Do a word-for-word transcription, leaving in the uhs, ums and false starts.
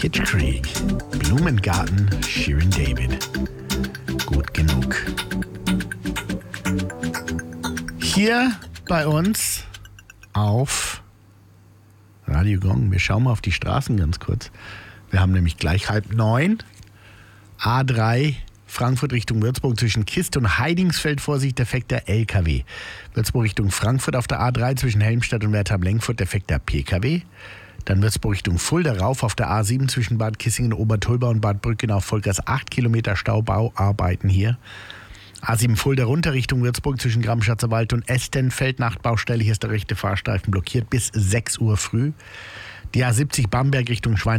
Fitch Creek, Blumengarten, Shirin David. Gut genug. Hier bei uns auf Radio Gong. Wir schauen mal auf die Straßen ganz kurz. Wir haben nämlich gleich halb neun. A drei Frankfurt Richtung Würzburg zwischen Kist und Heidingsfeld. Vorsicht, defekter L K W. Würzburg Richtung Frankfurt auf der A drei zwischen Helmstadt und Wertheim-Lenkfurt defekter P K W. Dann Würzburg Richtung Fulda rauf auf der A sieben zwischen Bad Kissingen, Obertolba und Bad Brückenau. Vollgas acht Kilometer Staubauarbeiten hier. A sieben Fulda runter Richtung Würzburg zwischen Gramschatzer Wald und Estenfeld. Nachtbaustelle, hier ist der rechte Fahrstreifen blockiert bis sechs Uhr früh. Die A siebzig Bamberg Richtung Schwein